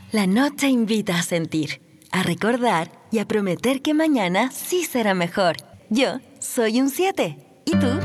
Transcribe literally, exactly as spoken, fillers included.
La noche invita a sentir, a recordar y a prometer que mañana sí será mejor. Yo soy un siete. ¿Y tú?